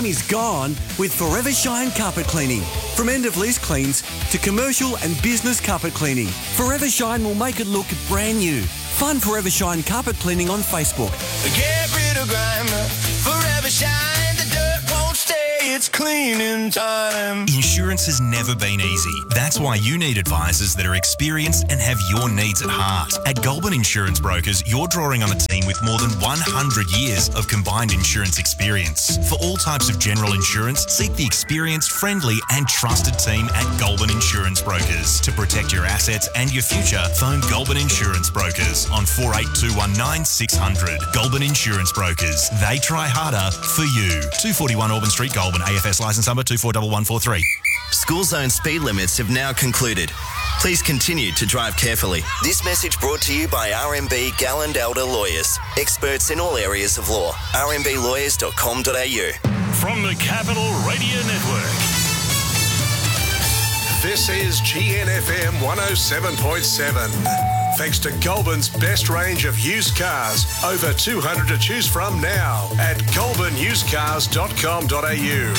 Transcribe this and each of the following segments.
is gone with Forever Shine Carpet Cleaning. From end-of-lease cleans to commercial and business carpet cleaning, Forever Shine will make it look brand new. Find Forever Shine Carpet Cleaning on Facebook. Get rid of grime, Forever Shine, the dirt won't stay, it's cleaning time. Insurance has never been easy. That's why you need advisors that are experienced and have your needs at heart. At Goulburn Insurance Brokers, you're drawing on a team with more than 100 years of combined insurance experience. For all types of general insurance, seek the experienced, friendly and trusted team at Goulburn Insurance Brokers. To protect your assets and your future, phone Goulburn Insurance Brokers on 48219 600. Goulburn Insurance Brokers. They try harder for you. 241 Auburn Street, Goulburn. AFS licence number 241143. School zone speed limits have now concluded. Please continue to drive carefully. This message brought to you by RMB Galland Elder Lawyers. Experts in all areas of law. rmblawyers.com.au. From the Capital Radio Network. This is GNFM 107.7. Thanks to Goulburn's best range of used cars. Over 200 to choose from now at goulburnusedcars.com.au.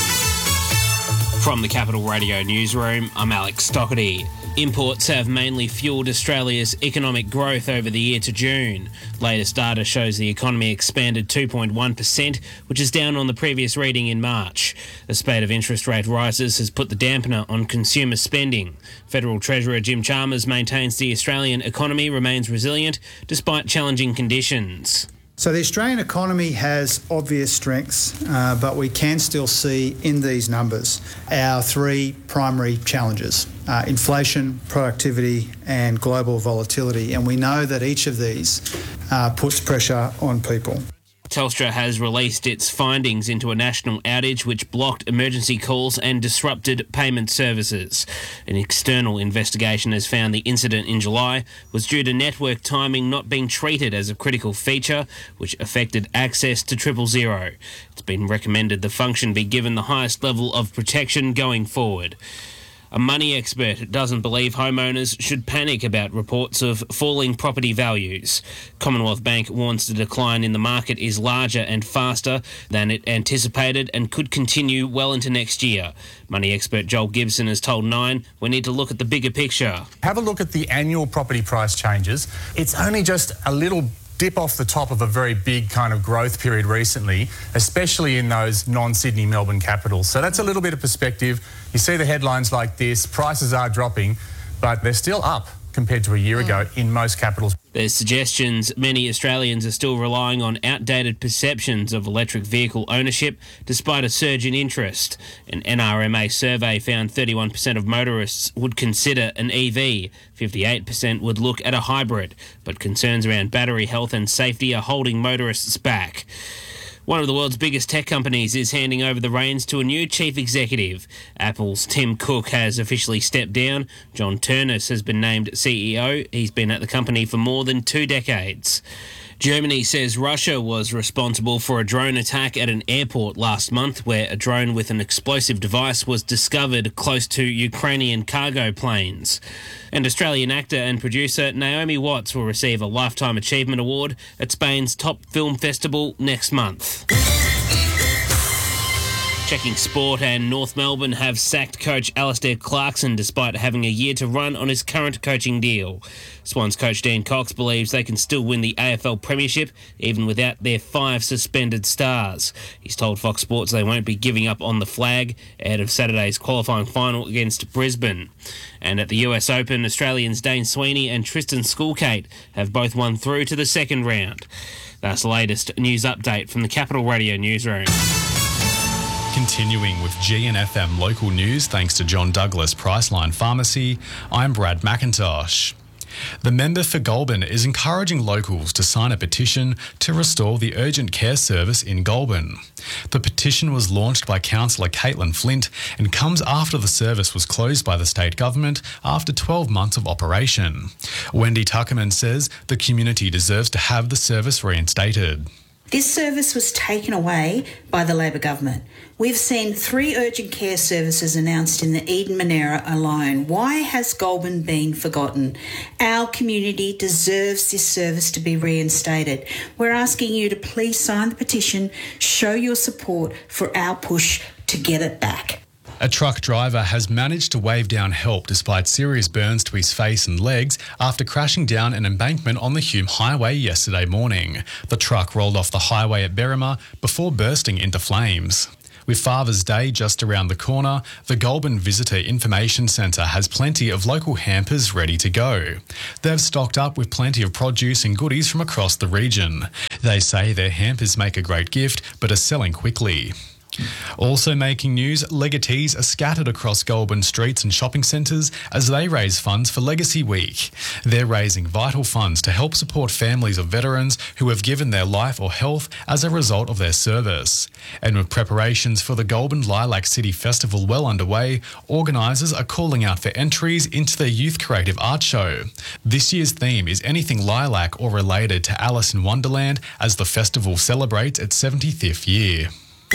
From the Capital Radio Newsroom, I'm Alex Stockerty. Imports have mainly fuelled Australia's economic growth over the year to June. Latest data shows the economy expanded 2.1%, which is down on the previous reading in March. A spate of interest rate rises has put the dampener on consumer spending. Federal Treasurer Jim Chalmers maintains the Australian economy remains resilient despite challenging conditions. So the Australian economy has obvious strengths, but we can still see in these numbers our three primary challenges: inflation, productivity and global volatility. And we know that each of these puts pressure on people. Telstra has released its findings into a national outage which blocked emergency calls and disrupted payment services. An external investigation has found the incident in July was due to network timing not being treated as a critical feature, which affected access to 000. It's been recommended the function be given the highest level of protection going forward. A money expert doesn't believe homeowners should panic about reports of falling property values. Commonwealth Bank warns the decline in the market is larger and faster than it anticipated and could continue well into next year. Money expert Joel Gibson has told Nine we need to look at the bigger picture. Have a look at the annual property price changes. It's only just a little dip off the top of a very big kind of growth period recently, especially in those non-Sydney, Melbourne capitals. So that's a little bit of perspective. You see the headlines like this, prices are dropping, but they're still up compared to a year ago in most capitals. There's suggestions many Australians are still relying on outdated perceptions of electric vehicle ownership despite a surge in interest. An NRMA survey found 31% of motorists would consider an EV, 58% would look at a hybrid, but concerns around battery health and safety are holding motorists back. One of the world's biggest tech companies is handing over the reins to a new chief executive. Apple's Tim Cook has officially stepped down. John Ternus has been named CEO. He's been at the company for more than 2 decades. Germany says Russia was responsible for a drone attack at an airport last month where a drone with an explosive device was discovered close to Ukrainian cargo planes. And Australian actor and producer Naomi Watts will receive a Lifetime Achievement Award at Spain's top film festival next month. Checking sport, and North Melbourne have sacked coach Alastair Clarkson despite having a year to run on his current coaching deal. Swans coach Dean Cox believes they can still win the AFL Premiership even without their 5 suspended stars. He's told Fox Sports they won't be giving up on the flag ahead of Saturday's qualifying final against Brisbane. And at the US Open, Australians Dane Sweeney and Tristan Schoolkate have both won through to the second round. That's the latest news update from the Capital Radio Newsroom. Continuing with GNFM local news thanks to John Douglas Priceline Pharmacy, I'm Brad McIntosh. The member for Goulburn is encouraging locals to sign a petition to restore the urgent care service in Goulburn. The petition was launched by Councillor Caitlin Flint and comes after the service was closed by the state government after 12 months of operation. Wendy Tuckerman says the community deserves to have the service reinstated. This service was taken away by the Labor government. We've seen 3 urgent care services announced in the Eden Monera alone. Why has Goulburn been forgotten? Our community deserves this service to be reinstated. We're asking you to please sign the petition, show your support for our push to get it back. A truck driver has managed to wave down help despite serious burns to his face and legs after crashing down an embankment on the Hume Highway yesterday morning. The truck rolled off the highway at Berrima before bursting into flames. With Father's Day just around the corner, the Goulburn Visitor Information Centre has plenty of local hampers ready to go. They've stocked up with plenty of produce and goodies from across the region. They say their hampers make a great gift but are selling quickly. Also making news, legatees are scattered across Goulburn streets and shopping centres as they raise funds for Legacy Week. They're raising vital funds to help support families of veterans who have given their life or health as a result of their service. And with preparations for the Goulburn Lilac City Festival well underway, organisers are calling out for entries into their Youth Creative Art Show. This year's theme is anything lilac or related to Alice in Wonderland as the festival celebrates its 75th year.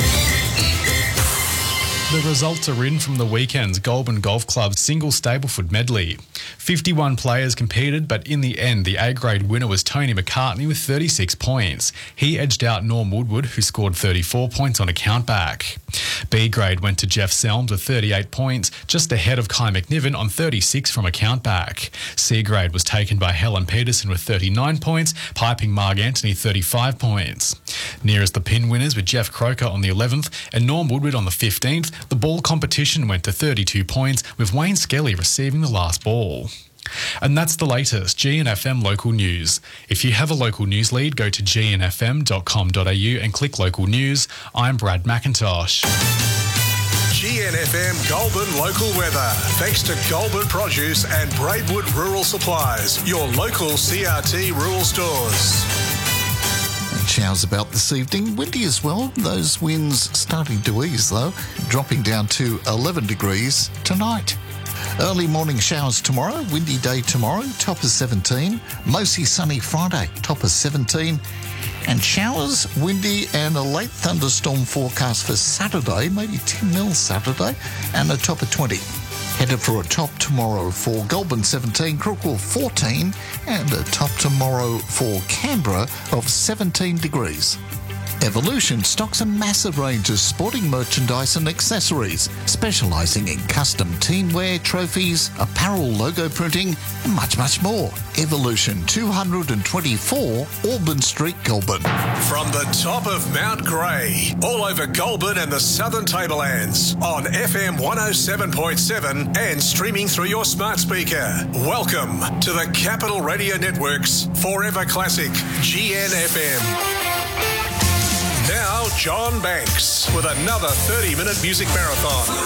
The results are in from the weekend's Goulburn Golf Club's single Stableford medley. 51 players competed, but in the end, the A-grade winner was Tony McCartney with 36 points. He edged out Norm Woodward, who scored 34 points on a countback. B-grade went to Jeff Selms with 38 points, just ahead of Kai McNiven on 36 from a countback. C-grade was taken by Helen Peterson with 39 points, piping Marg Anthony 35 points. Nearest the pin winners were Jeff Croker on the 11th and Norm Woodward on the 15th. The ball competition went to 32 points, with Wayne Skelly receiving the last ball. And that's the latest GNFM local news. If you have a local news lead, go to gnfm.com.au and click local news. I'm Brad McIntosh. GNFM Goulburn local weather. Thanks to Goulburn Produce and Braidwood Rural Supplies, your local CRT rural stores. Showers about this evening, windy as well. Those winds starting to ease though, dropping down to 11 degrees tonight. Early morning showers tomorrow, windy day tomorrow, top of 17. Mostly sunny Friday, top of 17. And showers, windy and a late thunderstorm forecast for Saturday, maybe 10 mil Saturday, and a top of 20. Headed for a top tomorrow for Goulburn 17, Crookwell 14, and a top tomorrow for Canberra of 17 degrees. Evolution stocks a massive range of sporting merchandise and accessories, specialising in custom teamwear, trophies, apparel, logo printing, and much, much more. Evolution 224, Auburn Street, Goulburn. From the top of Mount Grey, all over Goulburn and the Southern Tablelands, on FM 107.7 and streaming through your smart speaker. Welcome to the Capital Radio Network's Forever Classic, GNFM. Now, John Banks with another 30-minute music marathon.